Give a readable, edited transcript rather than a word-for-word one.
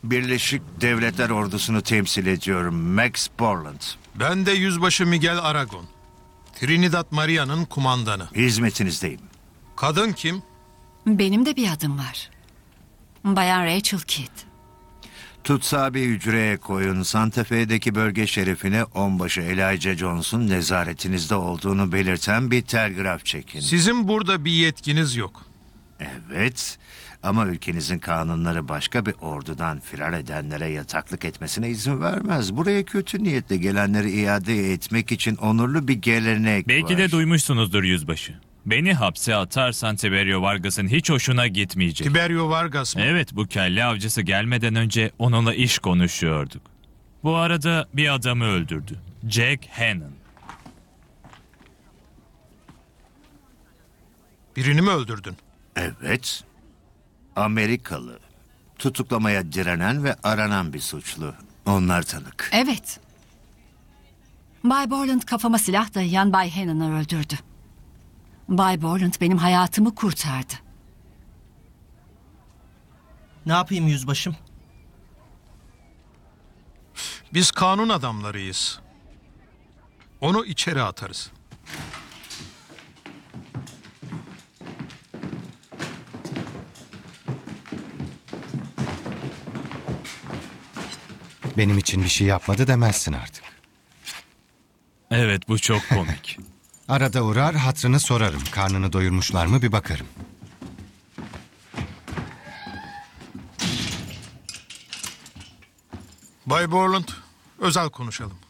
Birleşik Devletler Ordusu'nu temsil ediyorum. Max Borland. Ben de Yüzbaşı Miguel Aragon. Trinidad Maria'nın kumandanı. Hizmetinizdeyim. Kadın kim? Benim de bir adım var. Bayan Rachel Kidd. Tutsağı bir hücreye koyun. Santa Fe'deki bölge şerifine onbaşı Elijah Jones'un nezaretinizde olduğunu belirten bir telgraf çekin. Sizin burada bir yetkiniz yok. Evet, ama ülkenizin kanunları başka bir ordudan firar edenlere yataklık etmesine izin vermez. Buraya kötü niyetle gelenleri iade etmek için onurlu bir gelenek Belki var. de duymuşsunuzdur yüzbaşı. Beni hapse atarsan Tiberio Vargas'ın hiç hoşuna gitmeyecek. Tiberio Vargas mı? Evet, bu kelle avcısı gelmeden önce onunla iş konuşuyorduk. Bu arada bir adamı öldürdü. Jack Hannon. Birini mi öldürdün? Evet, Amerikalı. Tutuklamaya direnen ve aranan bir suçlu. Onlar tanık. Evet. Bay Borland kafama silah dayayan Bay Hannon'ı öldürdü. Bay Borland benim hayatımı kurtardı. Ne yapayım yüzbaşım? Biz kanun adamlarıyız. Onu içeri atarız. Benim için bir şey yapmadı demezsin artık. Evet, bu çok komik. Arada uğrar, hatrını sorarım. Karnını doyurmuşlar mı bir bakarım. Bay Borland, özel konuşalım.